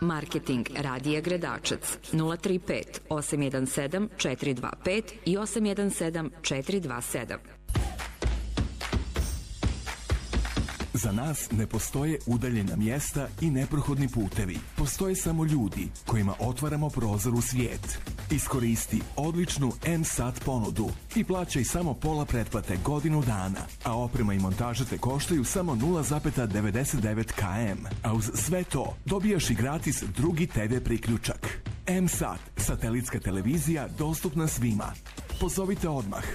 Marketing Radija Gredačac 035 817 425 i 817 427. Za nas ne postoje udaljena mjesta i neprohodni putevi. Postoje samo ljudi kojima otvaramo prozor u svijet. Iskoristi odličnu M-Sat ponudu i plaćaj samo pola pretplate godinu dana, a oprema i montaža te koštaju samo 0,99 km. A uz sve to dobijaš i gratis drugi TV priključak. M-Sat, satelitska televizija dostupna svima. Pozovite odmah